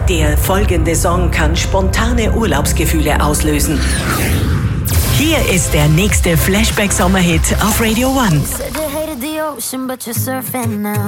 Der folgende Song kann spontane Urlaubsgefühle auslösen. Hier ist der nächste Flashback-Sommerhit auf Radio One.